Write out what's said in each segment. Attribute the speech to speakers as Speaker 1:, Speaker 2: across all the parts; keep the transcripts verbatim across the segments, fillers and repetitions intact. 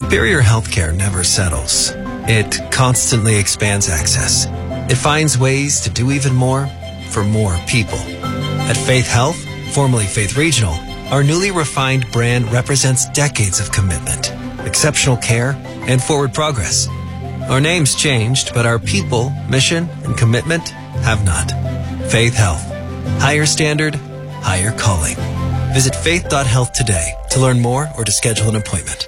Speaker 1: Superior Healthcare never settles. It constantly expands access. It finds ways to do even more for more people. At Faith Health, formerly Faith Regional, our newly refined brand represents decades of commitment, exceptional care, and forward progress. Our name's changed, but our people, mission, and commitment have not. Faith Health. Higher standard, higher calling. Visit faith dot health today to learn more or to schedule an appointment.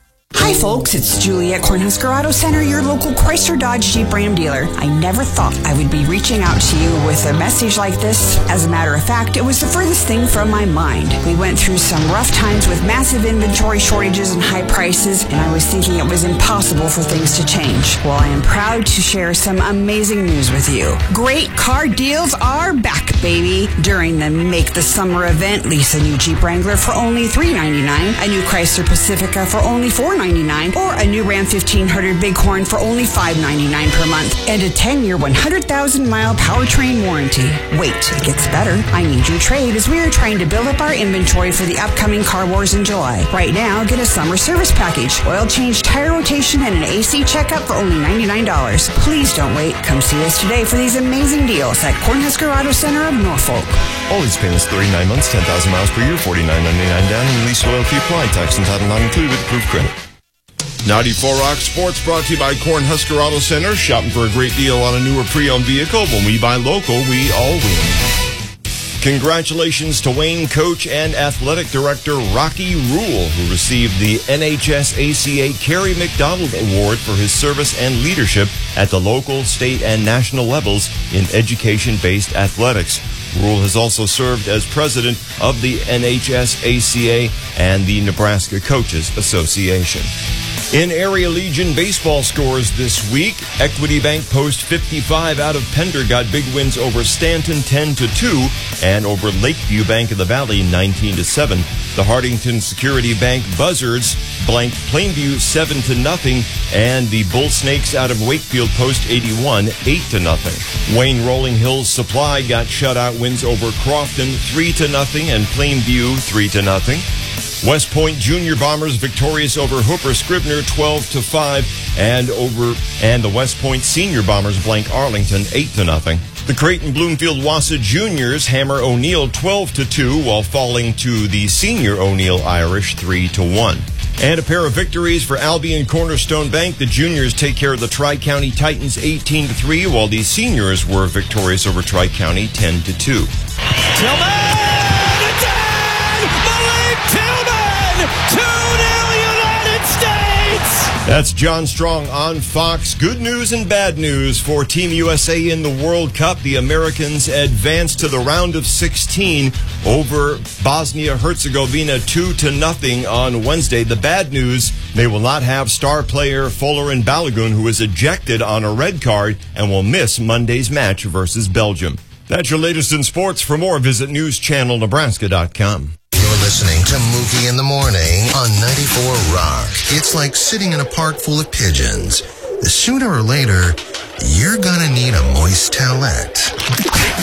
Speaker 2: Hi folks, it's Julie at Cornhusker Auto Center, your local Chrysler Dodge Jeep Ram dealer. I never thought I would be reaching out to you with a message like this. As a matter of fact, it was the furthest thing from my mind. We went through some rough times with massive inventory shortages and high prices, and I was thinking it was impossible for things to change. Well, I am proud to share some amazing news with you. Great car deals are back, baby. During the Make the Summer event, lease a new Jeep Wrangler for only three ninety-nine, a new Chrysler Pacifica for only four ninety-nine, or a new Ram fifteen hundred Bighorn for only five ninety-nine per month, and a ten-year, one hundred thousand mile powertrain warranty. Wait, it gets better. I need your trade as we are trying to build up our inventory for the upcoming car wars in July. Right now, get a summer service package, oil change, tire rotation, and an A C checkup for only ninety-nine dollars. Please don't wait. Come see us today for these amazing deals at Cornhusker Auto Center of Norfolk.
Speaker 3: All these payments, thirty-nine months, ten thousand miles per year, forty-nine ninety-nine down, and lease oil fee applied. Tax and title not included with approved credit. ninety-four Rock Sports brought to you by Cornhusker Auto Center. Shopping for a great deal on a newer pre-owned vehicle. When we buy local, we all win. Congratulations to Wayne coach and athletic director Rocky Rule, who received the N H S A C A Kerry McDonald Award for his service and leadership at the local, state, and national levels in education-based athletics. Rule has also served as president of the N H S A C A and the Nebraska Coaches Association. In Area Legion baseball scores this week, Equity Bank Post fifty-five out of Pender got big wins over Stanton ten to two and over Lakeview Bank of the Valley nineteen to seven. The Hardington Security Bank Buzzards blanked Plainview seven to nothing, and the Bull Snakes out of Wakefield Post eighty-one eight to nothing. Wayne Rolling Hills Supply got shutout wins over Crofton three to nothing and Plainview three to nothing. West Point Junior Bombers victorious over Hooper Scribner twelve to five, and over and the West Point Senior Bombers blank Arlington eight to nothing. The Creighton Bloomfield Wassa Juniors hammer O'Neill twelve to two while falling to the Senior O'Neill Irish three to one. And a pair of victories for Albion Cornerstone Bank. The juniors take care of the Tri-County Titans eighteen to three, while the seniors were victorious over Tri-County ten to two.
Speaker 4: Tillman! It's in! Malik Tillman! two nil United States!
Speaker 3: That's John Strong on Fox. Good news and bad news for Team U S A in the World Cup. The Americans advanced to the round of sixteen over Bosnia-Herzegovina two to nothing on Wednesday. The bad news, they will not have star player Folarin Balogun, who is ejected on a red card and will miss Monday's match versus Belgium. That's your latest in sports. For more, visit news channel nebraska dot com.
Speaker 5: You're listening to Mookie in the Morning on ninety-four Rock. It's like sitting in a park full of pigeons. Sooner or later, you're gonna need a moist towelette.